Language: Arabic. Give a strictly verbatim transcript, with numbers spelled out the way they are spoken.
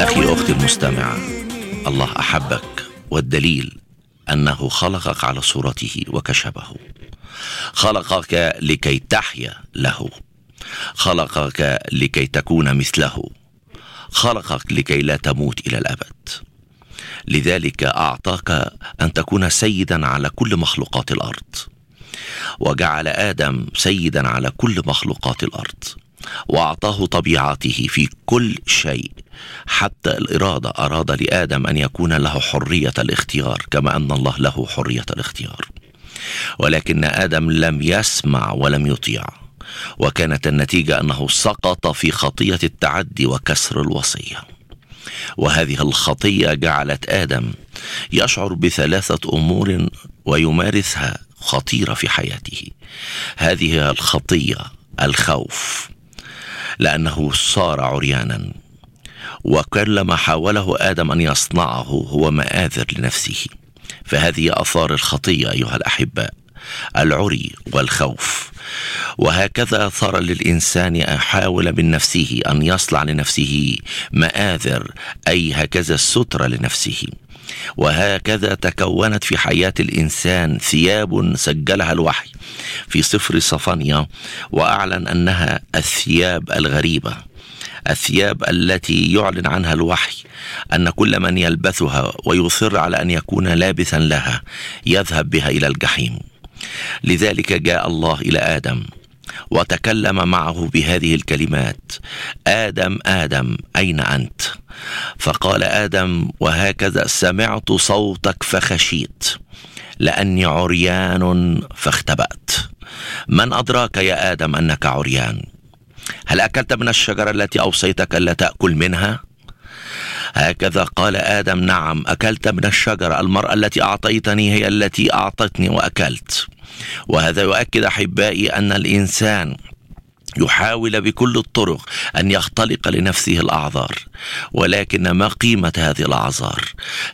أخي أختي المستمع، الله أحبك، والدليل أنه خلقك على صورته وكشبه. خلقك لكي تحيا له، خلقك لكي تكون مثله، خلقك لكي لا تموت إلى الأبد. لذلك أعطاك أن تكون سيدا على كل مخلوقات الأرض، وجعل آدم سيدا على كل مخلوقات الأرض، وأعطاه طبيعته في كل شيء. حتى الإرادة أراد لآدم أن يكون له حرية الاختيار كما أن الله له حرية الاختيار، ولكن آدم لم يسمع ولم يطيع، وكانت النتيجة أنه سقط في خطية التعدي وكسر الوصية. وهذه الخطية جعلت آدم يشعر بثلاثة أمور ويمارسها خطيرة في حياته. هذه الخطية الخوف، لأنه صار عريانا، وكلما حاوله آدم أن يصنعه هو مآثر لنفسه. فهذه أثار الخطية أيها الأحباء، العري والخوف. وهكذا صار للإنسان يحاول من نفسه أن يصنع لنفسه مآثر، أي هكذا الستر لنفسه. وهكذا تكونت في حياة الإنسان ثياب سجلها الوحي في سفر صفانيا، وأعلن أنها الثياب الغريبة، الثياب التي يعلن عنها الوحي أن كل من يلبثها ويصر على أن يكون لابسا لها يذهب بها إلى الجحيم. لذلك جاء الله إلى آدم وتكلم معه بهذه الكلمات: آدم آدم أين أنت؟ فقال آدم: وهكذا سمعت صوتك فخشيت، لأني عريان فاختبأت. من أدراك يا آدم أنك عريان؟ هل أكلت من الشجرة التي أوصيتك ألا تأكل منها؟ هكذا قال آدم: نعم أكلت من الشجرة، المرأة التي أعطيتني هي التي أعطتني وأكلت. وهذا يؤكد أحبائي أن الإنسان يحاول بكل الطرق أن يختلق لنفسه الأعذار، ولكن ما قيمة هذه الأعذار؟